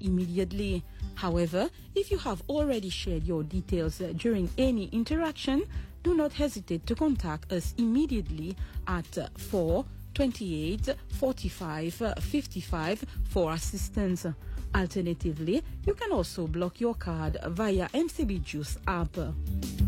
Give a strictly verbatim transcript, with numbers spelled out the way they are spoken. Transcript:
immediately. However, if you have already shared your details uh, during any interaction, do not hesitate to contact us immediately at uh, four twenty-eight forty-five fifty-five for assistance. Alternatively, you can also block your card via M C B Juice app.